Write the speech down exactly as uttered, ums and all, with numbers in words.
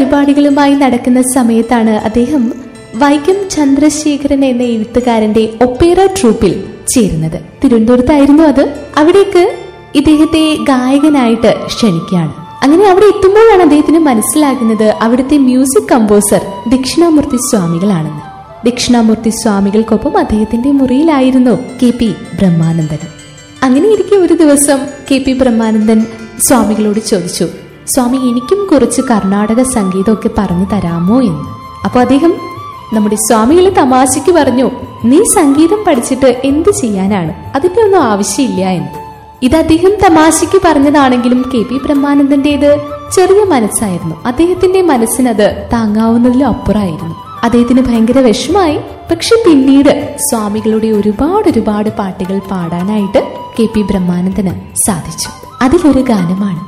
പരിപാടികളുമായി നടക്കുന്ന സമയത്താണ് അദ്ദേഹം വൈക്കം ചന്ദ്രശേഖരൻ എന്ന എഴുത്തുകാരന്റെ ഒപ്പേറ ട്രൂപ്പിൽ ചേരുന്നത്. തിരുവനന്തപുരത്തായിരുന്നു അത്. അവിടേക്ക് ഇദ്ദേഹത്തെ ഗായകനായിട്ട് ക്ഷണിക്കുകയാണ്. അങ്ങനെ അവിടെ എത്തുമ്പോഴാണ് അദ്ദേഹത്തിന് മനസ്സിലാകുന്നത് അവിടുത്തെ മ്യൂസിക് കമ്പോസർ ദക്ഷിണാമൂർത്തി സ്വാമികളാണെന്ന്. ദക്ഷിണാമൂർത്തി സ്വാമികൾക്കൊപ്പം അദ്ദേഹത്തിന്റെ മുറിയിലായിരുന്നു കെ പി ബ്രഹ്മാനന്ദൻ. അങ്ങനെ ഇരിക്കെ ഒരു ദിവസം കെ പി ബ്രഹ്മാനന്ദൻ സ്വാമികളോട് ചോദിച്ചു, സ്വാമി എനിക്കും കുറച്ച് കർണാടക സംഗീതമൊക്കെ പറഞ്ഞു തരാമോ എന്ന്. അപ്പൊ അദ്ദേഹം നമ്മുടെ സ്വാമികളെ തമാശയ്ക്ക് പറഞ്ഞു, നീ സംഗീതം പഠിച്ചിട്ട് എന്ത് ചെയ്യാനാണ്, അതിന്റെ ഒന്നും ആവശ്യമില്ല എന്ന്. ഇത് അദ്ദേഹം തമാശയ്ക്ക് പറഞ്ഞതാണെങ്കിലും കെ പി ബ്രഹ്മാനന്ദന്റേത് ചെറിയ മനസ്സായിരുന്നു. അദ്ദേഹത്തിന്റെ മനസ്സിനത് താങ്ങാവുന്നതിലും അപ്പുറമായിരുന്നു. അദ്ദേഹത്തിന് ഭയങ്കര വിഷമായി. പക്ഷെ പിന്നീട് സ്വാമികളുടെ ഒരുപാട് ഒരുപാട് പാട്ടുകൾ പാടാനായിട്ട് കെ പി ബ്രഹ്മാനന്ദന് സാധിച്ചു. അതിലൊരു ഗാനമാണ്